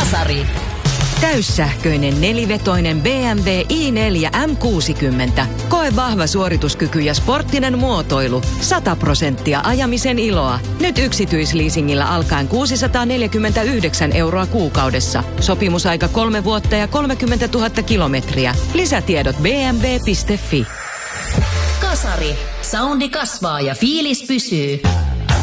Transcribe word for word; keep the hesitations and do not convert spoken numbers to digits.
Kasari. Täyssähköinen nelivetoinen B M W i neljä M kuusikymmentä. Koe vahva suorituskyky ja sporttinen muotoilu. sata prosenttia ajamisen iloa. Nyt yksityisleasingillä alkaen kuusisataaneljäkymmentäyhdeksän euroa kuukaudessa. Sopimusaika kolme vuotta ja kolmekymmentätuhatta kilometriä. Lisätiedot b m w piste f i. Kasari. Soundi kasvaa ja fiilis pysyy.